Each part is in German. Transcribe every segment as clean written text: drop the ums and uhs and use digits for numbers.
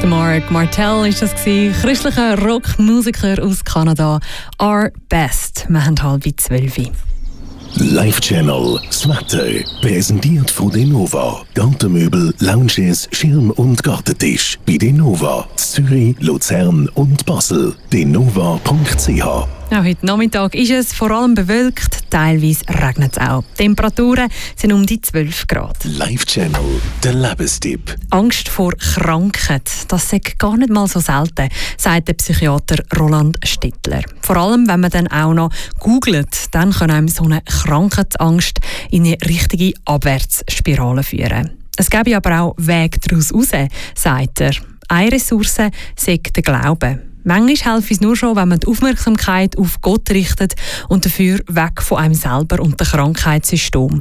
Mark Martel ist das gewesen, christlicher Rockmusiker aus Kanada. Our Best. Wir haben 11:30. Live Channel, das Wetter, präsentiert von Denova. Gartenmöbel, Lounges, Schirm- und Gartentisch. Bei Denova, Zürich, Luzern und Basel. denova.ch. Ja, heute Nachmittag ist es vor allem bewölkt, teilweise regnet es auch. Die Temperaturen sind um die 12 Grad. Live Channel, der Lebenstipp. Angst vor Krankheit, das ist gar nicht mal so selten, sagt der Psychiater Roland Stittler. Vor allem, wenn man dann auch noch googelt, dann kann einem so eine Krankheitsangst in eine richtige Abwärtsspirale führen. Es gäbe aber auch Wege daraus raus, sagt er. Eine Ressource sei der Glaube. Manchmal hilft es nur schon, wenn man die Aufmerksamkeit auf Gott richtet und dafür weg von einem selber und dem Krankheitssymptom.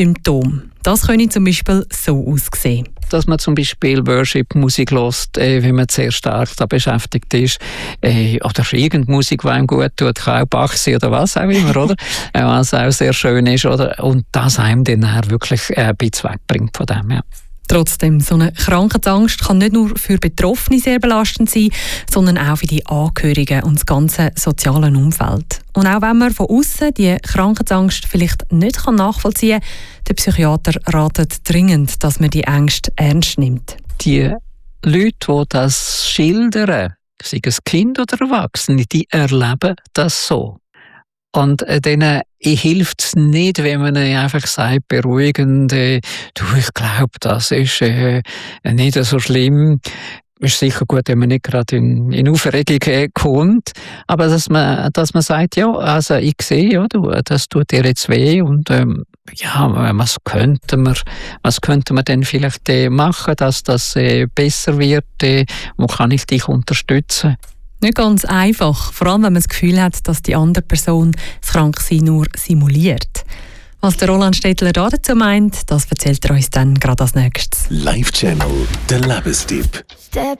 Das könnte zum Beispiel so aussehen. Dass man zum Beispiel Worship-Musik hört, wenn man sehr stark da beschäftigt ist, oder irgendeine Musik, die einem gut tut, kann auch Bach sein oder was auch immer, oder? Was auch sehr schön ist, oder? Und das einem dann wirklich ein bisschen wegbringt von dem, ja. Trotzdem, so eine Krankheitsangst kann nicht nur für Betroffene sehr belastend sein, sondern auch für die Angehörigen und das ganze soziale Umfeld. Und auch wenn man von außen die Krankheitsangst vielleicht nicht nachvollziehen kann, der Psychiater ratet dringend, dass man die Ängste ernst nimmt. Die Leute, die das schildern, sei es Kind oder Erwachsene, die erleben das so. Und denen hilft es nicht, wenn man einfach sagt, beruhigend, du, ich glaube, das ist nicht so schlimm. Ist sicher gut, wenn man nicht gerade in Aufregung kommt. Aber dass man sagt, ja, also ich sehe, ja, das tut dir jetzt weh und ja, was könnte man denn vielleicht machen, dass das besser wird? Wo kann ich dich unterstützen? Nicht ganz einfach, vor allem wenn man das Gefühl hat, dass die andere Person das Kranksein nur simuliert. Was der Roland Stittler dazu meint, das erzählt er uns dann gerade als nächstes. Live Channel, der Lebenstipp. Step